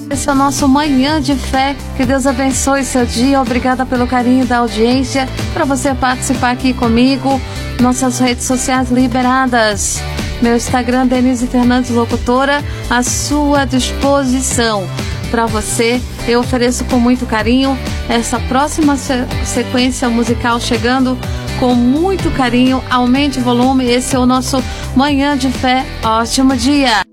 Esse é o nosso Manhã de Fé. Que Deus abençoe seu dia. Obrigada pelo carinho da audiência. Para você participar aqui comigo, nossas redes sociais liberadas. Meu Instagram, Denise Fernandes Locutora, à sua disposição. Para você, eu ofereço com muito carinho essa próxima sequência musical chegando com muito carinho. Aumente o volume. Esse é o nosso Manhã de Fé. Ótimo dia!